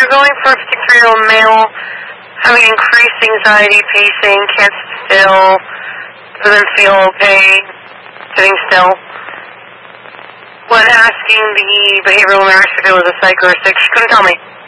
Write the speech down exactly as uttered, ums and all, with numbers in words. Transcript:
you're going for a fifty-three-year-old male having increased anxiety, pacing, can't sit still, doesn't feel okay sitting still. When asking the behavioral nurse if it was a psych or a sick, she couldn't tell me.